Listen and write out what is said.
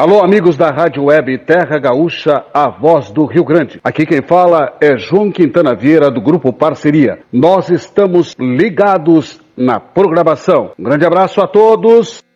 Alô, amigos da Rádio Web Terra Gaúcha, a voz do Rio Grande. Aqui quem fala é João Quintana Vieira, do Grupo Parceria. Nós estamos ligados na programação. Um grande abraço a todos.